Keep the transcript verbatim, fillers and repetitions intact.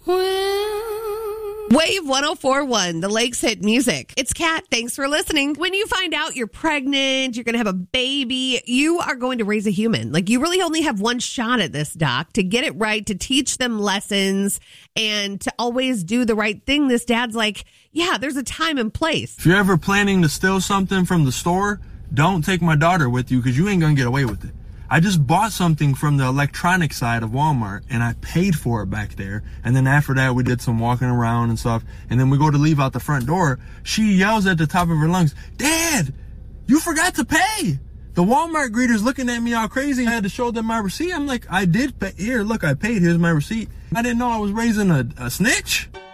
Wave one oh four point one, the Lakes Hit Music. It's Kat. Thanks for listening. When you find out you're pregnant, you're going to have a baby, you are going to raise a human. Like, you really only have one shot at this, Doc, to get it right, to teach them lessons, and to always do the right thing. This dad's like, yeah, there's a time and place. If you're ever planning to steal something from the store, don't take my daughter with you because you ain't going to get away with it. I just bought something from the electronic side of Walmart and I paid for it back there. And then after that, we did some walking around and stuff. And then we go to leave out the front door. She yells at the top of her lungs, "Dad, you forgot to pay." The Walmart greeter's looking at me all crazy. I had to show them my receipt. I'm like, I did pay. Here, look, I paid. Here's my receipt. I didn't know I was raising a, a snitch.